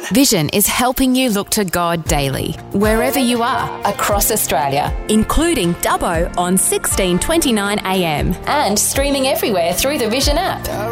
Vision is helping you look to God daily, wherever you are, across Australia, including Dubbo on 1629 AM and streaming everywhere through the Vision app.